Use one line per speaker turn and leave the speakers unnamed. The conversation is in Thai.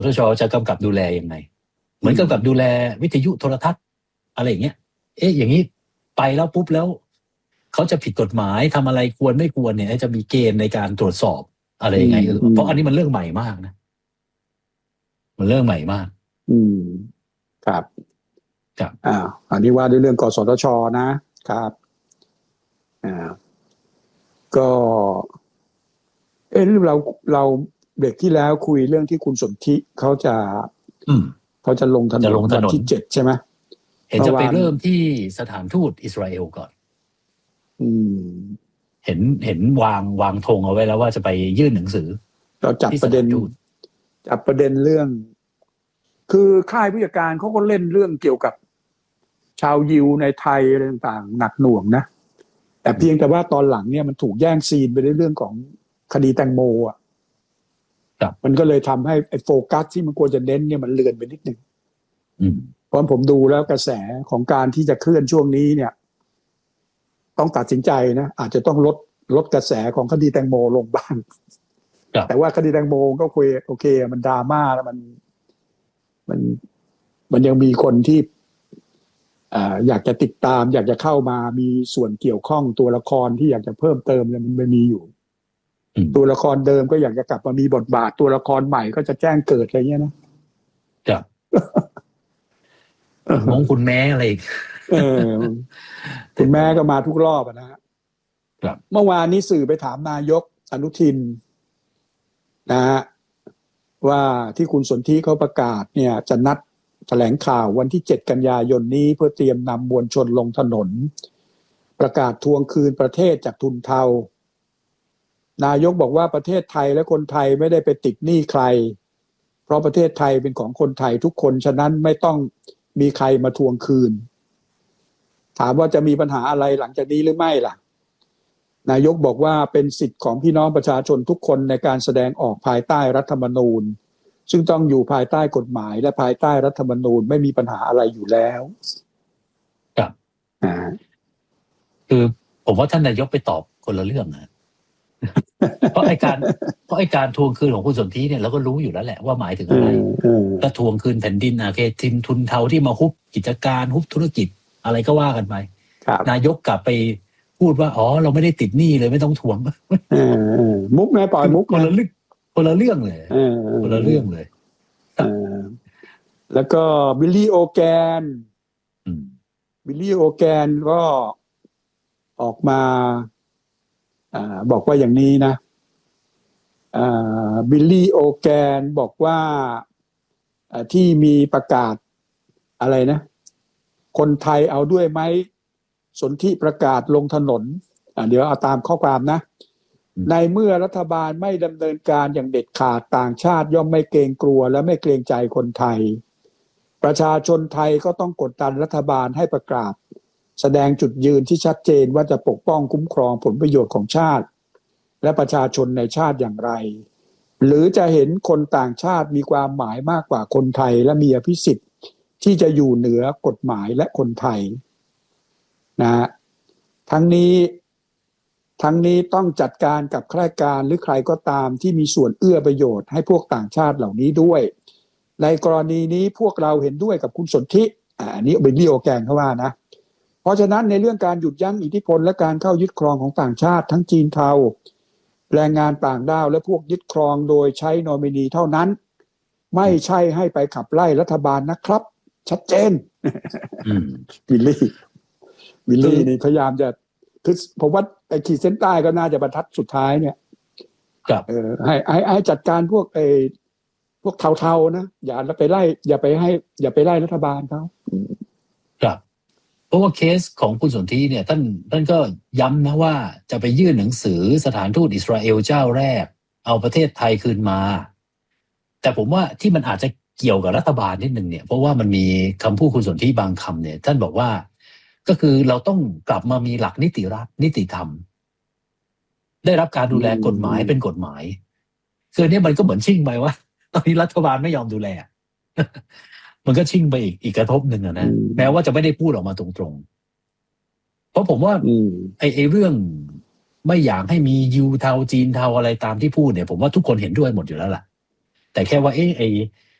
ทช.จะกำกับดูแลยังไงเหมือนกำกับดูแลวิทยุโทรทัศน์อะไรอย่างเงี้ยอย่างนี้ไปแล้วปุ๊บแล้วเขาจะผิดกฎหมายทำอะไรควรไม่ควรเนี่ยจะมีเกณฑ์ในการตรวจสอบอะไรยังไงเพราะอันนี้มันเรื่องใหม่มากนะมันเรื่องใหม่มาก
ครับอันนี้ว่าด้วยเรื่องกสทช.นะครับก็เราเบรกที่แล้วคุยเรื่องที่คุณสนธิเขาจะลงถนนวันที่7ใช่ไหม
เห็นจะไปเริ่มที่สถานทูตอิสราเอลก่อนเห็นวางธงเอาไว้แล้วว่าจะไปยื่นหนังสือ
เราจับประเด็นเรื่องคือค่ายผู้จัดการเขาก็เล่นเรื่องเกี่ยวกับชาวยิวในไทยอะไรต่างๆหนักหน่วงนะแต่เพียงแต่ว่าตอนหลังเนี่ยมันถูกแย่งซีนไปในเรื่องของคดีแตงโมอ่ะมันก็เลยทำให้ไอ้โฟกัสที่มันควรจะเน้นเนี่ยมันเลือนไปนิดนึงเพราะผมดูแล้วกระแสของการที่จะเคลื่อนช่วงนี้เนี่ยต้องตัดสินใจนะอาจจะต้องลดกระแสของคดีแตงโมลงบ้างแต่ว่าคดีแตงโมก็คุยโอเคมันดราม่าแล้วมันยังมีคนที่อยากจะติดตามอยากจะเข้ามามีส่วนเกี่ยวข้องตัวละครที่อยากจะเพิ่มเติมเนี่ยมันมีอยู่ตัวละครเดิมก็อยากจะกลับมามีบทบาทตัวละครใหม่ก็จะแจ้งเกิดอะไรเงี้ยนะ
คุณแม่อะไรอีก
คุณแม่ก็มาทุกรอบนะครับเมื่อวานนี้สื่อไปถามนายกอนุทินนะฮะว่าที่คุณสนธิเขาประกาศเนี่ยจะนัดแถลงข่าววันที่7 กันยายนนี้เพื่อเตรียมนำมวลชนลงถนนประกาศทวงคืนประเทศจากทุนเทานายกบอกว่าประเทศไทยและคนไทยไม่ได้ไปติดหนี้ใครเพราะประเทศไทยเป็นของคนไทยทุกคนฉะนั้นไม่ต้องมีใครมาทวงคืนถามว่าจะมีปัญหาอะไรหลังจากนี้หรือไม่ล่ะนายกบอกว่าเป็นสิทธิ์ของพี่น้องประชาชนทุกคนในการแสดงออกภายใต้รัฐธรรมนูญซึ่งต้องอยู่ภายใต้กฎหมายและภายใต้รัฐธรรมนูญไม่มีปัญหาอะไรอยู่แล้ว
ครับคือผมว่าท่านนายกไปตอบคนละเรื่องนะเพราะไอ้การทวงคืนของคุณสนธิเนี่ยเราก็รู้อยู่แล้วแหละว่าหมายถึงอะไรก็ทวงคืนแผ่นดินทินทุนเทาที่มาฮุบกิจการฮุบธุรกิจอะไรก็ว่ากันไปนายกกลับไปพูดว่าเราไม่ได้ติดหนี้เลยไม่ต้องทวง
มุกไงปล่อยมุก
คนละเรื่องเลยคนละเรื่องเลย
แล้วก็บิลลี่โอแกนก็ออกมาบอกว่าอย่างนี้นะบิลลี่โอแกนบอกว่าที่มีประกาศอะไรนะคนไทยเอาด้วยไหมสนธิประกาศลงถนนเดี๋ยวเอาตามข้อความนะในเมื่อรัฐบาลไม่ดำเนินการอย่างเด็ดขาดต่างชาติย่อมไม่เกรงกลัวและไม่เกรงใจคนไทยประชาชนไทยก็ต้องกดดันรัฐบาลให้ประกาศแสดงจุดยืนที่ชัดเจนว่าจะปกป้องคุ้มครองผลประโยชน์ของชาติและประชาชนในชาติอย่างไรหรือจะเห็นคนต่างชาติมีความหมายมากกว่าคนไทยและมีอภิสิทธิ์ที่จะอยู่เหนือกฎหมายและคนไทยนะทั้งนี้ต้องจัดการกับข้าราชการหรือใครก็ตามที่มีส่วนเอื้อประโยชน์ให้พวกต่างชาติเหล่านี้ด้วยในกรณีนี้พวกเราเห็นด้วยกับคุณสนธิอันนี้เป็นบิลลี่โอแกนเขาว่านะเพราะฉะนั้นในเรื่องการหยุดยั้งอิทธิพลและการเข้ายึดครองของต่างชาติทั้งจีนเทาแรงงานต่างด้าวและพวกยึดครองโดยใช้นอมินีเท่านั้นไม่ใช่ให้ไปขับไล่รัฐบาลนะครับชัดเจนบิลลี่นี่พยายามจะคือผมว่าไอ้ขีดเส้นใต้ก็น่าจะบรรทัดสุดท้ายเนี่ยให้จัดการพวกเทาๆนะอย่าไปไล่รัฐบาลเขา
ครับเพราะว่าเคสของคุณสนธิเนี่ยท่านก็ย้ำนะว่าจะไปยื่นหนังสือสถานทูตอิสราเอลเจ้าแรกเอาประเทศไทยคืนมาแต่ผมว่าที่มันอาจจะเกี่ยวกับรัฐบาลนิดนึงเนี่ยเพราะว่ามันมีคำพูดคุณสนธิบางคำเนี่ยท่านบอกว่าก็คือเราต้องกลับมามีหลักนิติธรรมได้รับการดูแลกฎหมายเป็นกฎหมายคือเนี่ยมันก็เหมือนชิ่งไปว่าตอนนี้รัฐบาลไม่ยอมดูแลมันก็ชิ่งไปอีกกระทบหนึ่งนะแม้ว่าจะไม่ได้พูดออกมาตรงๆเพราะผมว่าไอ้เรื่องไม่อยากให้มียูเทาจีนเทาอะไรตามที่พูดเนี่ยผมว่าทุกคนเห็นด้วยหมดอยู่แล้วล่ะแต่แค่ว่าไอ้